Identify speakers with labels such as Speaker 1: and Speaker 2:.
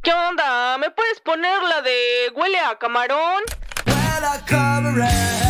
Speaker 1: ¿Qué onda? ¿Me puedes poner la de huele a camarón?
Speaker 2: Well, I come around.